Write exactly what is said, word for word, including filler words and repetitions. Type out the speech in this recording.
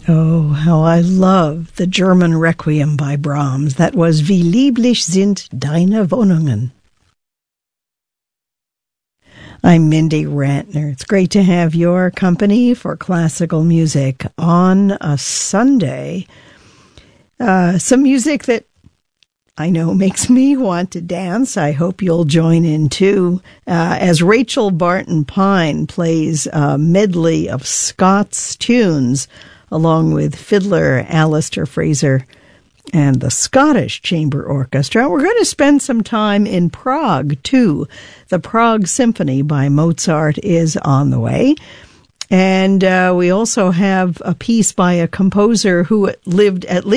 Oh, how I love the German Requiem by Brahms. That was Wie lieblich sind deine Wohnungen. I'm Mindy Rantner. It's great to have your company for classical music on a Sunday. Uh, some music that I know makes me want to dance. I hope you'll join in too. Uh, as Rachel Barton Pine plays a medley of Scots tunes, along with fiddler Alistair Fraser and the Scottish Chamber Orchestra. We're going to spend some time in Prague, too. The Prague Symphony by Mozart is on the way. And uh, we also have a piece by a composer who lived at least